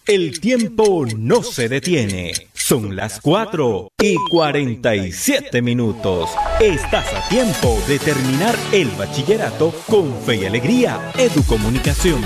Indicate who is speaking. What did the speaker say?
Speaker 1: El tiempo no se detiene. Son las 4:47. Estás a tiempo de terminar el bachillerato con fe y alegría. Educomunicación.